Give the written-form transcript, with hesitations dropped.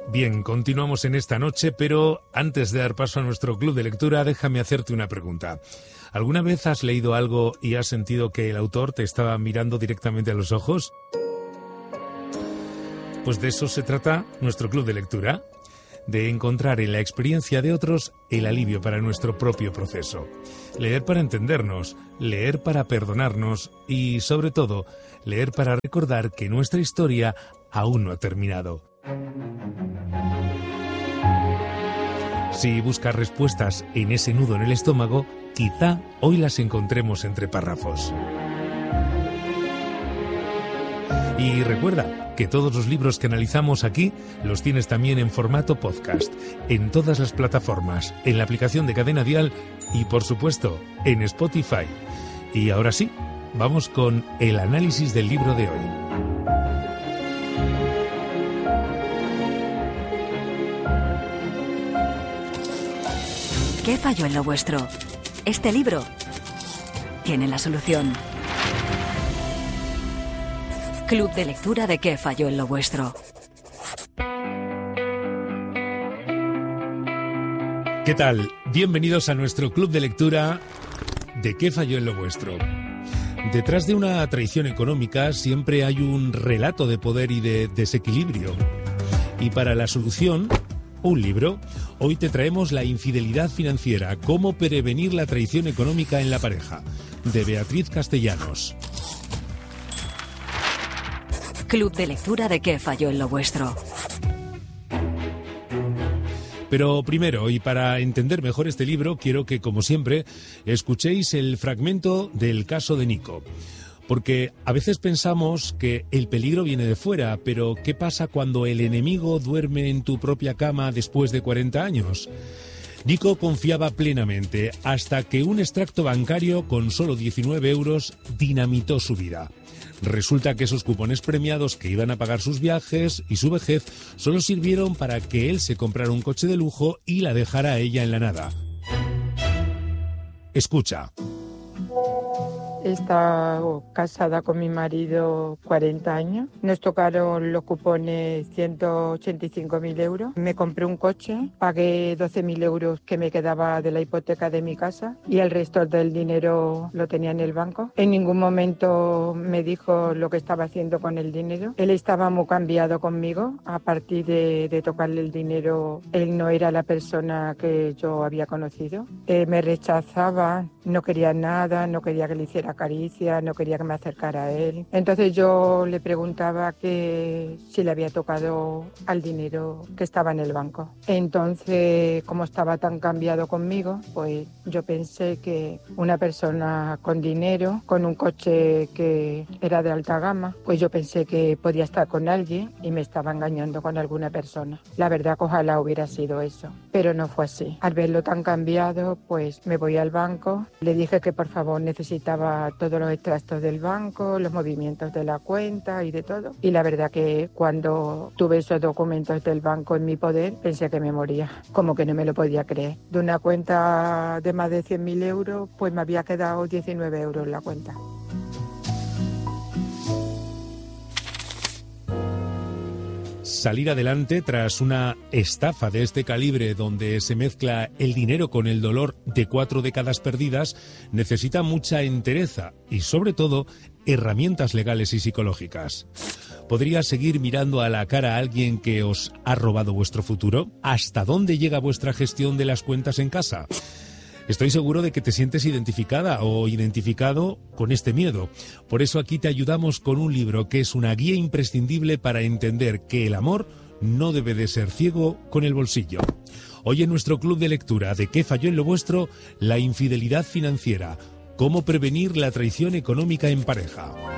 Bien, continuamos en esta noche, pero antes de dar paso a nuestro club de lectura, déjame hacerte una pregunta. ¿Alguna vez has leído algo y has sentido que el autor te estaba mirando directamente a los ojos? Pues de eso se trata nuestro club de lectura, de encontrar en la experiencia de otros el alivio para nuestro propio proceso. Leer para entendernos, leer para perdonarnos y, sobre todo, leer para recordar que nuestra historia aún no ha terminado. Si buscas respuestas en ese nudo en el estómago, quizá hoy las encontremos entre párrafos. Y recuerda que todos los libros que analizamos aquí los tienes también en formato podcast, en todas las plataformas, en la aplicación de Cadena Dial y, por supuesto, en Spotify. Y ahora sí, vamos con el análisis del libro de hoy. ¿Qué falló en lo vuestro? Este libro tiene la solución. Club de lectura de ¿Qué falló en lo vuestro? ¿Qué tal? Bienvenidos a nuestro club de lectura de ¿Qué falló en lo vuestro? Detrás de una traición económica siempre hay un relato de poder y de desequilibrio. Y para la solución, un libro. Hoy te traemos La infidelidad financiera, cómo prevenir la traición económica en la pareja, de Beatriz Castellanos. Club de lectura de ¿Qué falló en lo vuestro? Pero primero, y para entender mejor este libro, quiero que, como siempre, escuchéis el fragmento del caso de Nico. Porque a veces pensamos que el peligro viene de fuera, pero ¿qué pasa cuando el enemigo duerme en tu propia cama después de 40 años? Nico confiaba plenamente, hasta que un extracto bancario con solo 19 euros dinamitó su vida. Resulta que esos cupones premiados que iban a pagar sus viajes y su vejez solo sirvieron para que él se comprara un coche de lujo y la dejara a ella en la nada. Escucha. He estado casada con mi marido 40 años. Nos tocaron los cupones 185.000 euros. Me compré un coche, pagué 12.000 euros que me quedaba de la hipoteca de mi casa y el resto del dinero lo tenía en el banco. En ningún momento me dijo lo que estaba haciendo con el dinero. Él estaba muy cambiado conmigo. A partir de tocarle el dinero, él no era la persona que yo había conocido. Me rechazaba, no quería nada, no quería que le hiciera caricia, no quería que me acercara a él. Entonces yo le preguntaba que si le había tocado al dinero que estaba en el banco. Entonces, como estaba tan cambiado conmigo, pues yo pensé que una persona con dinero, con un coche que era de alta gama, pues yo pensé que podía estar con alguien y me estaba engañando con alguna persona. La verdad que ojalá hubiera sido eso, pero no fue así. Al verlo tan cambiado, pues me voy al banco, le dije que por favor necesitaba todos los extractos del banco, los movimientos de la cuenta y de todo. Y la verdad que cuando tuve esos documentos del banco en mi poder, pensé que me moría. Como que no me lo podía creer. De una cuenta de más de 100.000 euros, pues me había quedado 19 euros en la cuenta. Salir adelante tras una estafa de este calibre donde se mezcla el dinero con el dolor de 4 décadas perdidas necesita mucha entereza y, sobre todo, herramientas legales y psicológicas. ¿Podría seguir mirando a la cara a alguien que os ha robado vuestro futuro? ¿Hasta dónde llega vuestra gestión de las cuentas en casa? Estoy seguro de que te sientes identificada o identificado con este miedo. Por eso aquí te ayudamos con un libro que es una guía imprescindible para entender que el amor no debe de ser ciego con el bolsillo. Hoy en nuestro club de lectura de ¿Qué falló en lo vuestro? La infidelidad financiera. ¿Cómo prevenir la traición económica en pareja?